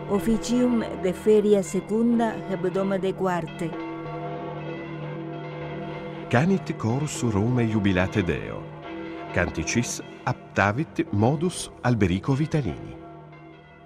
officium de feria secunda hebdoma de quarte. Canit cors Rome jubilate Deo. Canticis aptavit modus Alberico Vitalini.